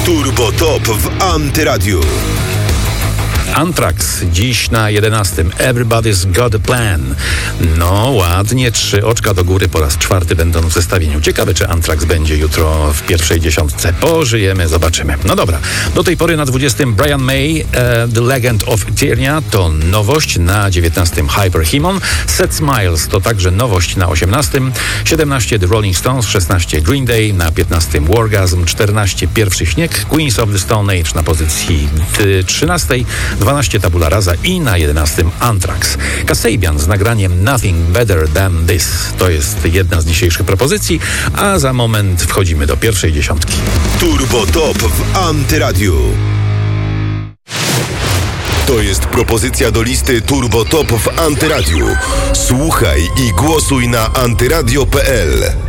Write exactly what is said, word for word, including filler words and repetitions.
Turbo Top w Antyradiu. Anthrax dziś na jedenastym. Everybody's Got a Plan. No ładnie, trzy oczka do góry po raz czwarty będą w zestawieniu. Ciekawe, czy Anthrax będzie jutro w pierwszej dziesiątce. Pożyjemy, zobaczymy. No dobra, do tej pory na dwudziestym Brian May, uh, The Legend of Eternia to nowość, na dziewiętnastym Hyperhuman. Set Smiles to także nowość na osiemnastym. siedemnaście The Rolling Stones, szesnaście Green Day, na piętnastym Wargasm, czternaście Pierwszy Śnieg, Queens of the Stone Age na pozycji trzynastej, dwanaście Tabula Rasa i na jedenastym Anthrax. Kasabian z nagraniem Nothing Better Than This to jest jedna z dzisiejszych propozycji, a za moment wchodzimy do pierwszej dziesiątki. Turbo Top w Antyradiu. To jest propozycja do listy Turbo Top w Antyradiu. Słuchaj i głosuj na antyradio kropka p l.